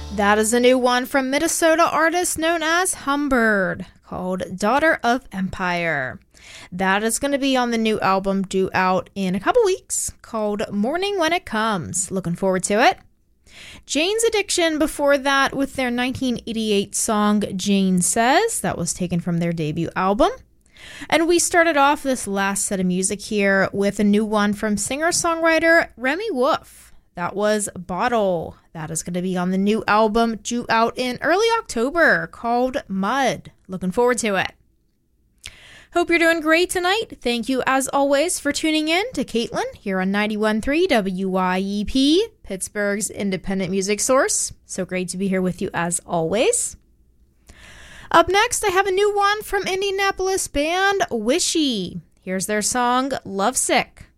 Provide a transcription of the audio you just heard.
That is a new one from Minnesota artist known as Humbird, called Daughter of Empire. That is going to be on the new album due out in a couple weeks, called Morning When It Comes. Looking forward to it. Jane's Addiction before that with their 1988 song Jane Says. That was taken from their debut album. And we started off this last set of music here with a new one from singer-songwriter Remy Wolf. That was Bottle. That is going to be on the new album due out in early October called Mud. Looking forward to it. Hope you're doing great tonight. Thank you, as always, for tuning in to Caitlin here on 91.3 WYEP, Pittsburgh's independent music source. So great to be here with you, as always. Up next, I have a new one from Indianapolis band Wishy. Here's their song, Lovesick.